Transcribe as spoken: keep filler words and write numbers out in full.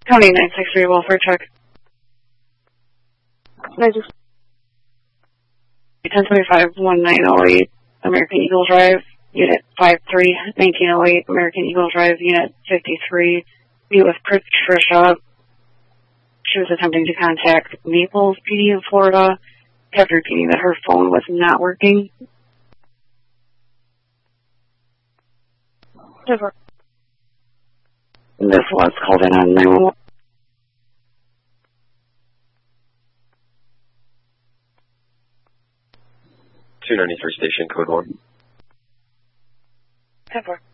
County nine six three, welfare check. nine six ten twenty-five, nineteen oh eight, American Eagle Drive, Unit five three, nineteen oh eight, American Eagle Drive, Unit fifty-three, meet with Patricia. She was attempting to contact Naples P D in Florida, kept repeating that her phone was not working. This was called in on nine one one. two ninety-three station, code one. ten four.